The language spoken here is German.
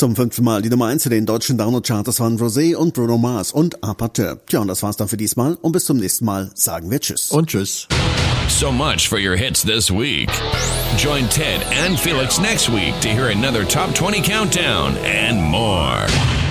Zum 5. Mal die Nummer 1 in den deutschen Download-Charts waren Rosé und Bruno Mars und Apateur. Tja, und das war's dann für diesmal. Und bis zum nächsten Mal sagen wir Tschüss. Und Tschüss. So much for your hits this week. Join Ted and Felix next week to hear another Top 20 countdown and more.